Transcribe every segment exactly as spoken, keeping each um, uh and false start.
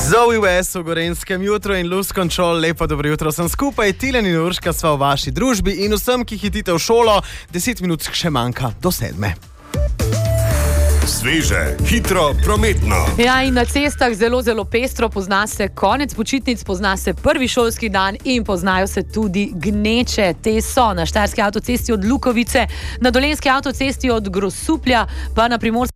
Zoe West v Gorenjskem jutru in Lose Control, lepo dobro jutro sem skupaj, Tilen in Urška sva v vaši družbi in vsem, ki hitite v šolo, deset minut še manjka do sedme. Sveže, hitro, prometno. Ja, in na cestah zelo, zelo pestro, pozna se konec počitnic, pozna se prvi šolski dan in poznajo se tudi gneče. Te so na Štajerski avtocesti od Lukovice, na Dolenjski avtocesti od Grosuplja, pa na Primorski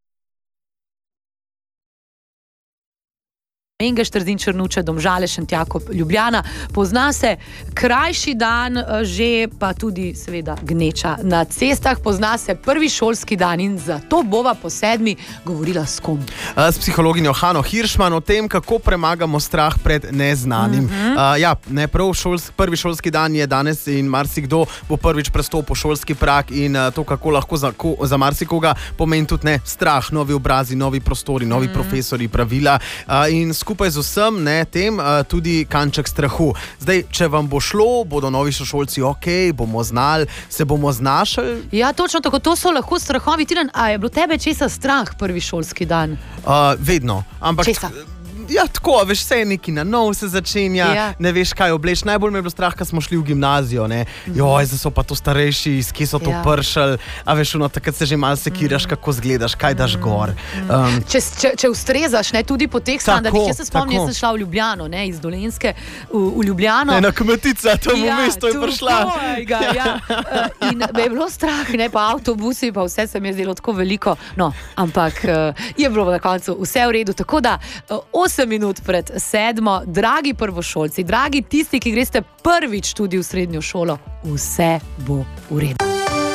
Mengeš, Trzin, Črnuče, Domžale, Šentjakov, Ljubljana. Pozna se krajši dan že, pa tudi seveda gneča na cestah. Pozna se prvi šolski dan in zato bova po sedmi govorila s kom? S psihologinjo Hano Hiršman o tem, kako premagamo strah pred neznanim. Uh-huh. Uh, ja, ne, prav šolski, prvi šolski dan je danes in marsikdo bo prvič prestopil šolski prag in uh, to, kako lahko za, ko, za marsikoga pomeni tudi ne, strah, novi obrazi, novi prostori, novi uh-huh. profesori, pravila uh, in skupaj z vsem ne, tem uh, tudi kanček strahu. Zdaj, če vam bo šlo, bodo novi sošolci ok, bomo znali, se bomo znašali. Ja, točno tako, to so lahko strahovi. Tilen, a je bilo tebe česa strah prvi šolski dan? Uh, vedno. Ampak česa? Ja, tako, veš, vse je neki na nov se začenja, ja. Ne veš, kaj obleč. Najbolj me je bilo strah, ko smo šli v gimnazijo, ne. Joj, zdaj so pa to starejši, iz kje so to ja. pršali, a veš, ono, takrat se že malo sekiraš, kako zgledaš, kaj daš gor. Um, če, če, če ustrezaš, ne, tudi po teh standardih, jaz se spomnim, jaz sem šla v Ljubljano, ne, iz Dolenjske v, v Ljubljano. Ena kmetica, to v ja, mesto je prišla. Ga, ja. In me je bilo strah, ne, pa avtobusi, pa vse se mi je zdelo tako veliko, no, ampak je bilo na koncu vse v redu, tako da osem minut pred sedmo, dragi prvošolci, dragi tisti, ki greste prvič tudi v srednjo šolo, vse bo v redu.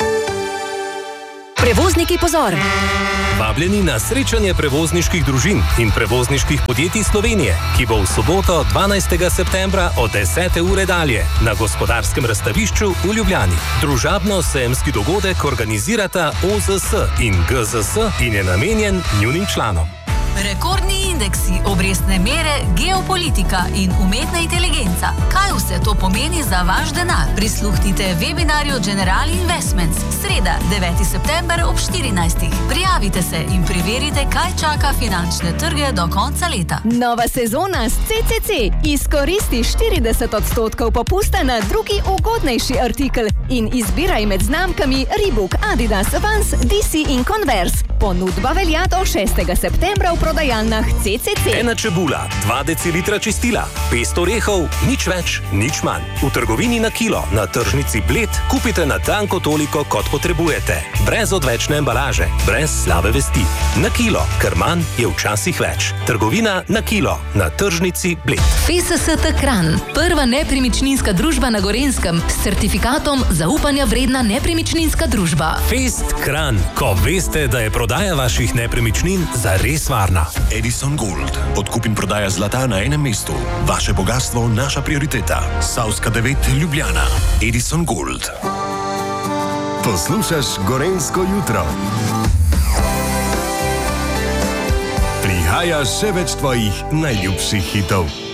Prevozniki, pozor! Vabljeni na srečanje prevozniških družin in prevozniških podjetij Slovenije, ki bo v soboto dvanajstega septembra od desete ure dalje na Gospodarskem razstavišču v Ljubljani. Družabno-sejemski dogodek organizirata O Z S in G Z S in je namenjen njunim članom. Rekordni indeksi, obrestne mere, geopolitika in umetna inteligenca. Kaj vse to pomeni za vaš denar? Prisluhnite webinarju General Investments, sreda, deveti september ob štirinajstih. Prijavite se in preverite, kaj čaka finančne trge do konca leta. Nova sezona s C C C. Izkoristi štirideset odstotkov popusta na drugi ugodnejši artikel in izbiraj med znamkami Reebok, Adidas, Vans, D C in Converse. Ponudba velja do šestega septembra v prodajalnah C C C. Ena čebula, dva decilitra čistila, pest orehov, nič več, nič manj. V trgovini na kilo, na tržnici Bled, kupite na tanko toliko, kot potrebujete. Brez odvečne embalaže, brez slabe vesti. Na kilo, ker manj je včasih več. Trgovina na kilo, na tržnici Bled. F S S T Kranj, prva nepremičninska družba na Gorenskem s certifikatom zaupanja vredna nepremičninska družba. Fest Kranj, ko veste, da je prodaja vaših nepremičnin zares varna. Edison Gold. Odkup in prodaja zlata na enem mestu. Vaše bogatstvo, naša prioriteta. Savska devet, Ljubljana. Edison Gold. Poslušaš Gorenjsko jutro. Prihaja še več tvojih najljubših hitov.